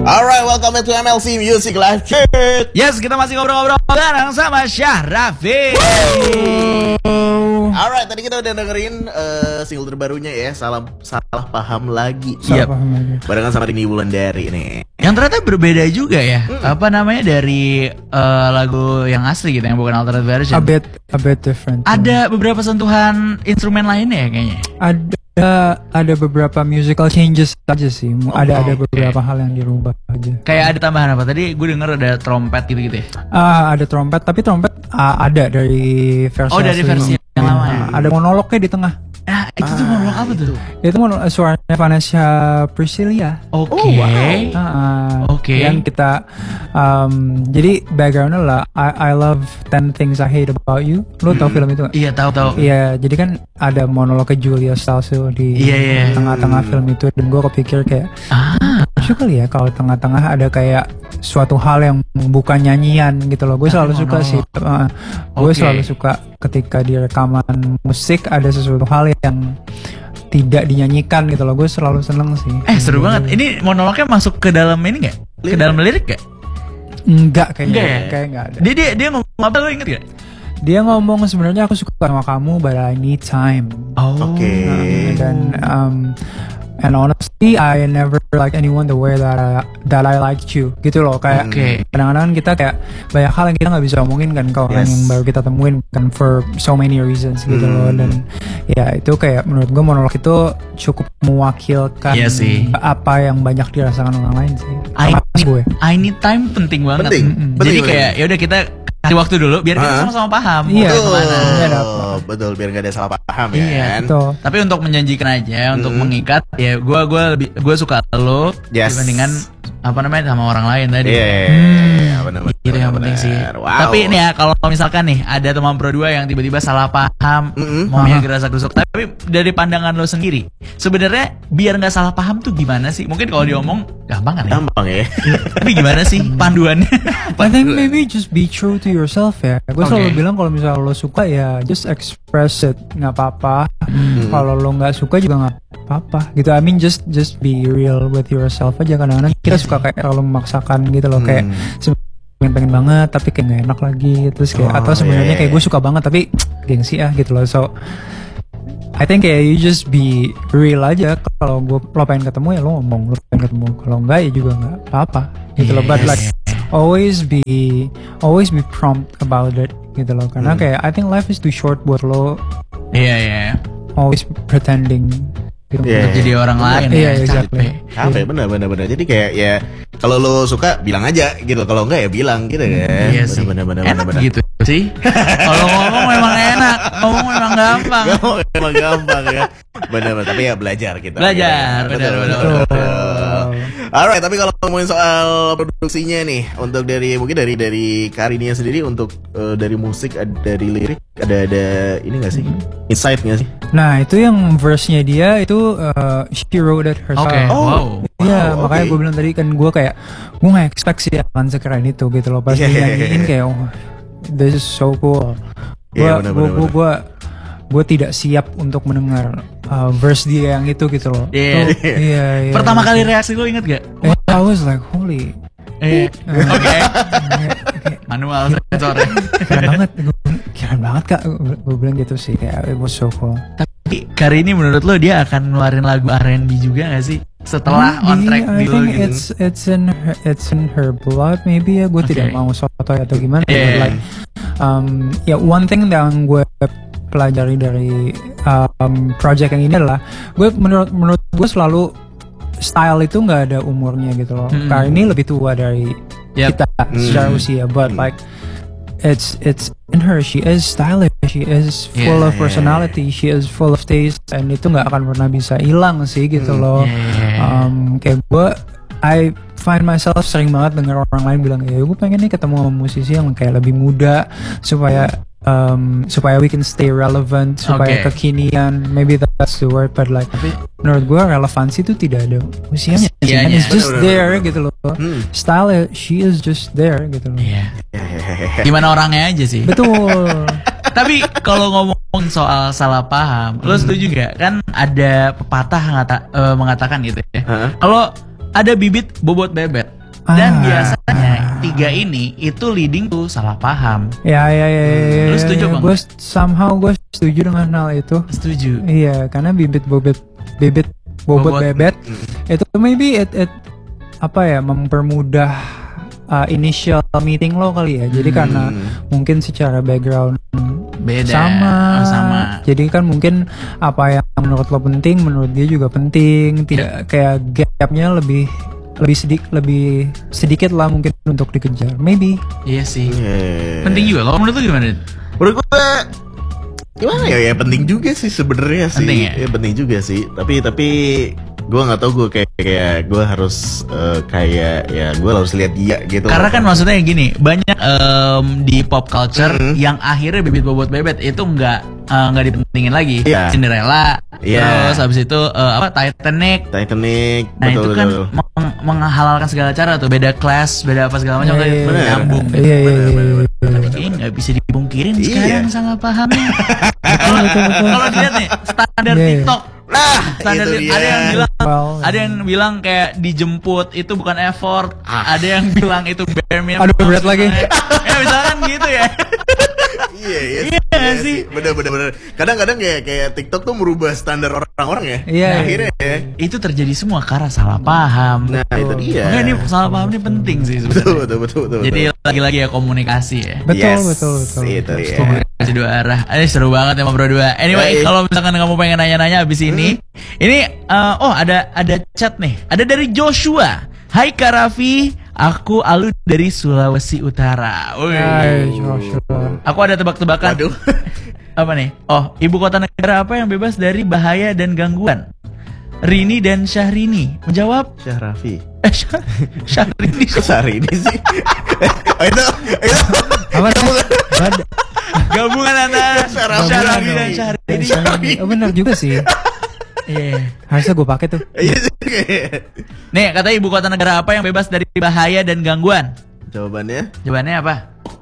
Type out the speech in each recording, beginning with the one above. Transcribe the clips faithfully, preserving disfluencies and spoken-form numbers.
Alright, welcome back to M L C Music Live Check. Yes, kita masih ngobrol-ngobrol bareng sama Syah Raffi. Alright, tadi kita udah dengerin uh, single terbarunya ya, Salah Salah Paham Lagi. Salah yep. Paham Lagi. Barengan sama Rini Wulandari nih. Yang ternyata berbeda juga ya. Hmm. Apa namanya dari uh, lagu yang asli gitu, yang bukan alternate version. A bit, a bit different. Ada beberapa sentuhan instrumen lainnya ya kayaknya. Ada ada beberapa musical changes aja sih. Oh, ada ada okay. beberapa hal yang dirubah aja. Kayak ada tambahan apa? Tadi gue denger ada trompet gitu-gitu ya. Ah, ada trompet, tapi trompet uh, ada dari versi Oh, dari versi yang lama ya. Ada monolognya di tengah. Nah, itu ah, tuh monolog apa tuh? Itu monolog suaranya Vanessa Priscilla. Oke. Okay. Oh, wow. uh, Oke. Okay. Yang kita um, jadi backgroundnya lah I, I love ten things I hate about you. Lo tau hmm. film itu gak? Iya, tahu tahu. Iya, jadi kan ada monolognya Julia Stiles di yeah, yeah. tengah-tengah film itu, dan gue kepikir kayak ah. lucu kali ya kalau tengah-tengah ada kayak suatu hal yang bukan nyanyian gitu loh. Gue selalu suka sih. Uh, gue okay. selalu suka ketika di rekaman musik ada sesuatu hal yang tidak dinyanyikan gitu loh. Gue selalu seneng sih. Eh seru hmm. banget. Ini monolognya masuk ke dalam ini gak? Ke dalam lirik gak? Enggak kayaknya. Enggak ya? Kayak enggak ada. Dia, dia, dia ngomong apa, lo inget gak? Dia ngomong sebenarnya aku suka sama kamu but I need time. Oh. Oke. Okay. Uh, dan um, and honestly I never like anyone the way that I, that I liked you gitu loh. Kayak okay. kadang-kadang kita kayak banyak hal yang kita nggak bisa omongin kan ke orang yes. yang baru kita temuin kan for so many reasons gitu hmm. loh. Dan ya itu kayak menurut gue monolog itu cukup mewakilkan yeah, sih. apa yang banyak dirasakan orang lain sih. I, gue. I need time penting banget. Penting. Mm-hmm. Jadi penting, kayak ya udah kita kasih waktu dulu biar kita sama-sama paham. Iya. Betul. Oh, betul biar gak ada salah paham ya. Iya. Kan? Betul. Tapi untuk menjanjikan aja, hmm. untuk mengikat ya gue gue lebih gue suka lo yes. dibandingkan apa namanya sama orang lain tadi. Iya. Yeah, hmm. benar-benar. Itu yang penting sih. Wow. Tapi ini ya kalau misalkan nih ada teman pro dua yang tiba-tiba salah paham, mm-hmm. maunya gerasa gerusuk. Tapi dari pandangan lo sendiri, sebenarnya biar nggak salah paham tuh gimana sih? Mungkin kalau diomong gampang kan ya? Gampang ya. Tapi gimana sih panduannya? I think maybe just be true to yourself ya. Gue okay. selalu bilang kalau misalnya lo suka ya just express it, nggak apa-apa. Hmm. Kalau lo nggak suka juga nggak apa-apa gitu. I mean just just be real with yourself aja. Kadang-kadang kita suka kayak terlalu memaksakan gitu loh. Hmm. Kayak pengen pengen banget tapi kayak nggak enak lagi. Terus kayak oh, atau sebenarnya yeah. kayak gue suka banget tapi gengsi ah gitu loh. So I think kayak you just be real aja. Kalau gue lo pengen ketemu ya lo ngomong, lo pengen ketemu. Kalau enggak ya juga nggak apa-apa gitu loh. But like always be always be prompt about it gitu loh. Karena hmm. kayak I think life is too short buat lo. Iya yeah, iya. Yeah. Always pretending gitu. Yeah, untuk jadi orang lain. Iya yeah, exactly. Capek bener bener bener. Jadi kayak ya kalau lo suka bilang aja gitu. Kalau enggak ya bilang gitu kan. Iya sih. Bener bener enak bener. Gitu sih. Kalau ngomong memang enak. Ngomong memang gampang. Ngomong memang gampang ya. Bener-bener, tapi ya belajar kita. Belajar, ya. bener bener. Alright, tapi kalau ngomongin soal produksinya nih, untuk dari mungkin dari dari Karinia sendiri untuk uh, dari musik, dari lirik, ada ada ini nggak sih, insight nggak sih? Nah itu yang verse-nya dia itu uh, she wrote it herself. Okay. Oh, wow. Iya, wow, makanya okay. gue bilang tadi kan gue kayak gue nggak expect sih akan sekeren itu gitu loh. Pas yeah, dinyanyiin kayak oh, this is so cool. Gue yeah, gue gue gue tidak siap untuk mendengar uh, verse dia yang itu gitu loh. Iya. Yeah. Oh, yeah, yeah, pertama yeah. kali reaksi lo inget gak? Eh, I was like holy. Eh, uh, oke. Okay. Okay. Manual sensor. Keren banget, keren banget kak. Gue bilang gitu sih kayak it was so cool. Tapi kali ini menurut lo dia akan ngeluarin lagu R and B juga gak sih? Setelah on track I dulu think gitu. it's it's in her, it's in her blood maybe ya. Gue okay. tidak mau sotoy atau gimana. Yeah. But like um ya yeah, one thing yang gue pelajari dari um, project yang ini adalah gue menurut menurut gue selalu style itu nggak ada umurnya gitu loh. Hmm. Karena ini lebih tua dari yep. kita secara hmm. usia, but hmm. like it's it's in her. She is stylish, she is full yeah, of personality, yeah. she is full of taste, and itu nggak akan pernah bisa hilang sih gitu hmm. loh. Yeah. Um, kayak gue, I find myself sering banget dengar orang lain bilang ya gue pengen nih ketemu sama musisi yang kayak lebih muda supaya Um, supaya we can stay relevant, supaya okay. kekinian, maybe that's the word, but like tapi, menurut gue relevansi itu tidak ada usianya, yeah, yeah. It's yeah. just bener, there bener. gitu loh. Hmm. Style, she is just there gitu loh. Yeah. Gimana orangnya aja sih. Betul. Tapi kalau ngomong soal salah paham, hmm. lo setuju gak? Kan ada pepatah ngata, uh, mengatakan gitu ya. Uh-huh. Kalau ada bibit bobot bebet. Dan Ah. biasanya tiga ini itu leading tuh salah paham. Ya ya ya. ya Lu setuju, Bang? Gue somehow gue setuju dengan hal itu. Setuju. Iya, karena bibit bobot bibit bobot, Bobot. bebet itu maybe it, it apa ya mempermudah uh, initial meeting lo kali ya. Jadi Hmm. karena mungkin secara background Beda. sama, Oh, sama. Jadi kan mungkin apa yang menurut lo penting, menurut dia juga penting. Tidak kayak gapnya lebih lebih sedikit lebih sedikit lah mungkin untuk dikejar. Maybe. Iya sih. Yeah. Penting juga. Kalau menurut lu gimana? Dit? Menurut gue gimana ya? Ya penting juga sih sebenarnya sih. Penting ya? penting juga sih. Tapi tapi gue nggak tahu gue kayak kayak gue harus eh, kayak ya gue harus lihat dia gitu. Karena kan maksudnya gini, banyak em, di pop culture Mhm. yang akhirnya bibit bobot bebet itu nggak eh, nggak dipentingin lagi. Iya. Cinderella, Iya. terus habis itu eh, apa Titanic. Titanic, Nah betul, itu kan betul. meng- menghalalkan segala cara tuh, beda kelas, beda apa segala macam, Iya, kayak iya, bener. nyambung. Iya iya Bener, iya. bener, iya. Ini nggak bisa dipungkirin Iya. sekarang salah pahamnya. Betul betul betul. Kalau dilihat nih standar Iya, iya. TikTok, Nah, standar itu di- dia. ada yang bilang Well, ada yang bilang kayak dijemput itu bukan effort, Ah. ada yang bilang itu bare minimum. Aduh, berat lagi. Ya misalkan gitu ya. Iya, iya, Iya nggak sih? Bener, bener, bener. Kadang-kadang kayak kayak TikTok tuh merubah standar orang-orang ya. Iya, iya. Akhirnya ya. Itu terjadi semua karena salah paham. Nah, itu dia. Makanya ini salah paham ini penting sih Betul, sebenarnya. betul, betul, betul. Jadi betul. lagi-lagi ya komunikasi ya. Betul Yes, betul betul. Itu dia. Komunikasi dua arah. Eh seru banget ya Bro Dua. Anyway, Baik. kalau misalkan kamu pengen nanya-nanya abis ini, ini eh, oh ada ada chat nih. Ada dari Joshua. Hai Kak Raffi, aku Alu dari Sulawesi Utara. Wih. Hai Joshua. Aku ada tebak-tebakan. Waduh. Apa nih? Oh, ibu kota negara apa yang bebas dari bahaya dan gangguan? Rini dan Syahrini menjawab. Syahrafi. Eh, Syah- Syahrini. Kok sehari ini sih? Oh, itu, itu. Apa sih? Bad- Gabungan antara Syahrini Syahrini dong. dan Syahrini. Syahrini. Oh benar juga sih. Iya. Harusnya gue pakai tuh. Iya sih. kayak. Nih, katanya ibu kota negara apa yang bebas dari bahaya dan gangguan? Jawabannya? Jawabannya apa?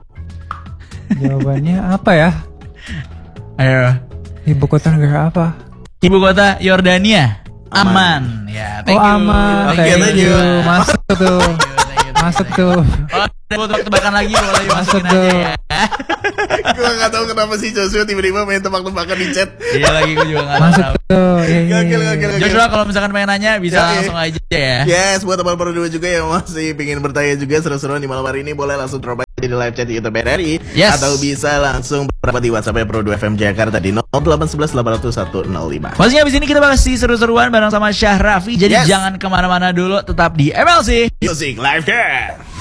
Jawabannya apa ya? Ayo. Ibu kota negara apa? Ibu kota Yordania. Aman. Ya, thank Oh you. aman, Thank you, thank thank you. you. Masuk tuh, Thank you, thank you, masuk thank you. tuh. Oh, ada buat tebak-tebakan lagi boleh dimasukin Masuk aja tuh. ya. Gue gak tahu kenapa sih Joshua tiba-tiba main tebak-tebakan di chat. Iya lagi gue juga nggak Masuk tahu. tuh. Iya, iya, Gokil, iya. gokil, gokil. Joshua kalau misalkan pengen nanya bisa Ya, iya. langsung aja ya. Yes, buat teman Pro dua juga yang masih pingin bertanya juga seru-seruan di malam hari ini, boleh langsung drop aja di live chat di YouTube R R I. Yes. Atau bisa langsung berapa di WhatsApp Pro dua F M Jakarta di nol delapan satu satu delapan nol satu nol lima. Maksudnya abis ini kita masih seru-seruan bareng sama Syah Raffi. Jadi Yes. jangan kemana-mana dulu, tetap di M L C. Music Live Chat.